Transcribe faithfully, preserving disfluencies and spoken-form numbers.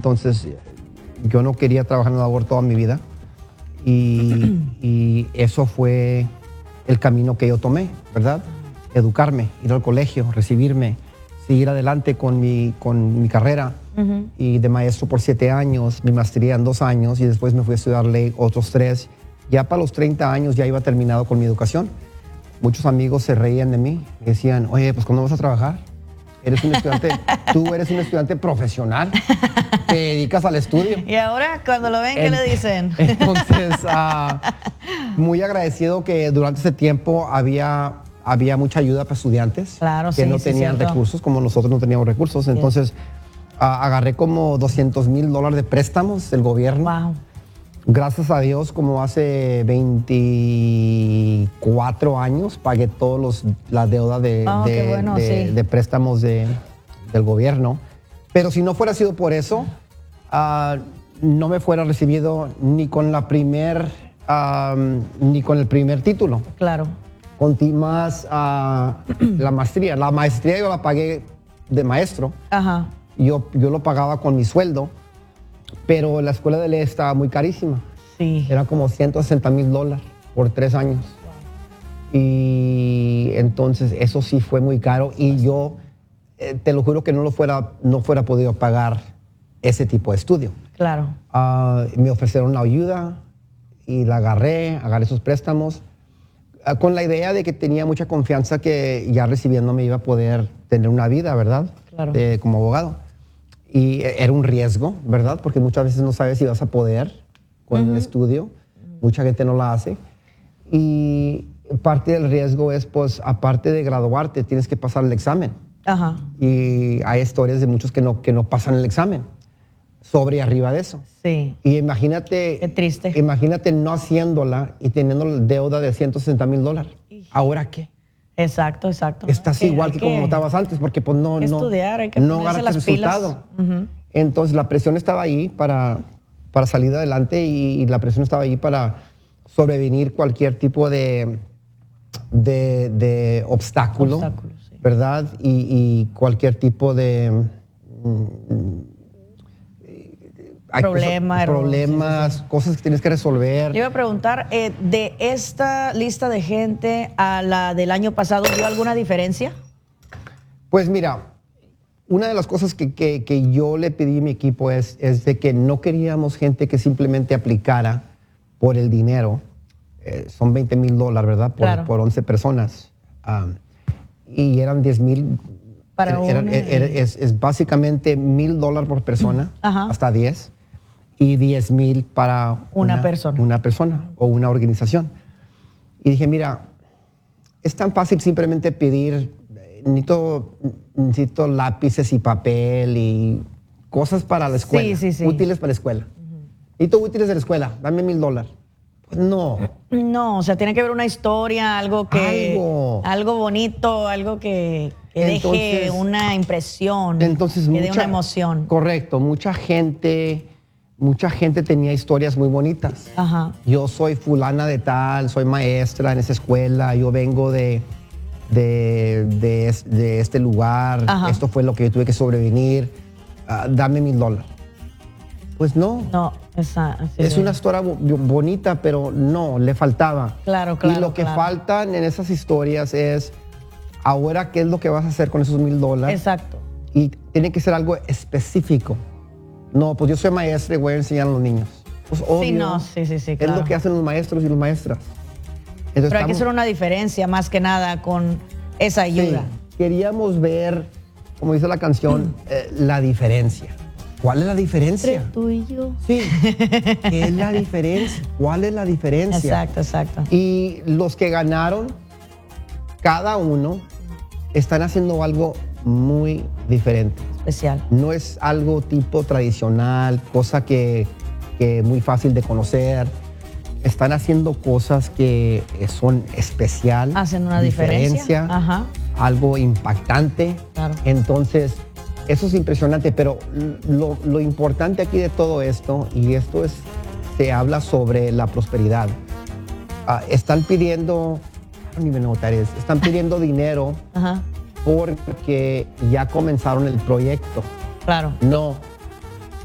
Entonces, yo no quería trabajar en la labor toda mi vida y, y eso fue el camino que yo tomé, ¿verdad? Educarme, ir al colegio, recibirme, seguir adelante con mi, con mi carrera. Uh-huh. Y de maestro por siete años, mi maestría en dos años y después me fui a estudiar ley otros tres. Ya para los treinta años ya iba terminado con mi educación. Muchos amigos se reían de mí y decían, oye, pues ¿cuándo vas a trabajar? Eres un estudiante, tú eres un estudiante profesional, te dedicas al estudio. Y ahora cuando lo ven, ¿qué en, le dicen? Entonces, uh, muy agradecido que durante ese tiempo había, había mucha ayuda para estudiantes claro, que sí, no sí, tenían cierto. recursos, como nosotros no teníamos recursos. Entonces, sí. uh, agarré como doscientos mil dólares de préstamos del gobierno. Wow. Gracias a Dios, como hace veinticuatro años, pagué todos los la deuda de, oh, de, bueno, de, sí. de préstamos de, del gobierno. Pero si no fuera sido por eso, uh, no me fuera recibido ni con la primer, um, ni con el primer título. Claro. Con más uh, la maestría. La maestría yo la pagué de maestro. Ajá. Yo, yo lo pagaba con mi sueldo. Pero la escuela de ley estaba muy carísima. Sí. Era como ciento sesenta mil dólares por tres años. Wow. Y entonces eso sí fue muy caro. Y yo eh, te lo juro que no lo fuera, no fuera podido pagar ese tipo de estudio. Claro. Uh, me ofrecieron una ayuda y la agarré, agarré esos préstamos. Uh, con la idea de que tenía mucha confianza que ya recibiéndome iba a poder tener una vida, ¿verdad? Claro. De, como abogado. Y era un riesgo, ¿verdad? Porque muchas veces no sabes si vas a poder con uh-huh. el estudio. Mucha gente no la hace. Y parte del riesgo es, pues, aparte de graduarte, tienes que pasar el examen. Ajá. Y hay historias de muchos que no, que no pasan el examen. Sobre y arriba de eso. Sí. Y imagínate... Qué triste. Imagínate no haciéndola y teniendo deuda de ciento sesenta mil dólares. ¿Ahora qué? Exacto, exacto. Estás que, igual que, que como estabas antes, porque pues no, hay que no, estudiar, hay que no ponerse agarras las el resultado. Pilas. Uh-huh. Entonces la presión estaba ahí para, para salir adelante y, y la presión estaba ahí para sobrevenir cualquier tipo de, de, de obstáculo, Obstáculo, sí. ¿verdad? Y, y cualquier tipo de... Mm, Problema, cosas, error, problemas, sí, sí. cosas que tienes que resolver. Le iba a preguntar, eh, de esta lista de gente a la del año pasado, ¿vio alguna diferencia? Pues mira, una de las cosas que, que, que yo le pedí a mi equipo es, es de que no queríamos gente que simplemente aplicara por el dinero. Eh, son veinte mil dólares, ¿verdad? Por, claro. por once personas. Um, y eran diez mil. Para era, una... era, es, es básicamente mil dólares por persona, Ajá. hasta diez. Y diez mil para una, una persona. Una persona o una organización. Y dije, mira, es tan fácil simplemente pedir, necesito, necesito lápices y papel y cosas para la escuela, sí, sí, sí. útiles para la escuela. Uh-huh. Necesito útiles de la escuela, dame mil dólares. Pues no. No, o sea, tiene que haber una historia, algo que... Algo. Algo bonito, algo que, que entonces, deje una impresión, entonces, que mucha, dé una emoción. Correcto, mucha gente... Mucha gente tenía historias muy bonitas. Ajá. Yo soy fulana de tal, soy maestra en esa escuela, yo vengo de, de, de, de este lugar, Ajá. esto fue lo que yo tuve que sobrevivir, uh, dame mil dólares. Pues no. No, esa, es una historia bo bonita, pero no, le faltaba. Claro, claro. Y lo que claro. faltan en esas historias es, ahora, ¿qué es lo que vas a hacer con esos mil dólares? Exacto. Y tiene que ser algo específico. No, pues yo soy maestra y voy a enseñar a los niños. Pues obvio. Sí, no, sí, sí, sí, claro. Es lo que hacen los maestros y las maestras. Entonces, Pero hay estamos, que hacer una diferencia más que nada con esa ayuda. Sí, queríamos ver, como dice la canción, mm. eh, la diferencia. ¿Cuál es la diferencia? Entre tú y yo. Sí. ¿Qué es la diferencia? ¿Cuál es la diferencia? Exacto, exacto. Y los que ganaron, cada uno, están haciendo algo muy diferente. Especial. No es algo tipo tradicional, cosa que, que muy fácil de conocer. Están haciendo cosas que son especial. Hacen una diferencia. Ajá. Algo impactante. Claro. Entonces, eso es impresionante, pero lo, lo importante aquí de todo esto, y esto es, se habla sobre la prosperidad. Uh, están pidiendo, I don't even know what that is, están pidiendo dinero. Ajá. Porque ya comenzaron el proyecto. Claro. No,